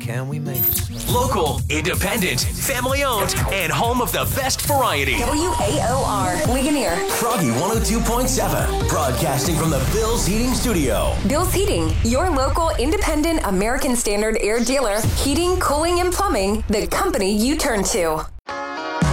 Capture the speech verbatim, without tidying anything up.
can we make it smile? Local, independent, family-owned, and home of the best variety. W A O R, Ligonier. Froggy one oh two point seven, broadcasting from the Bill's Heating Studio. Bill's Heating, your local independent American Standard air dealer. Heating, cooling, and plumbing, the company you turn to.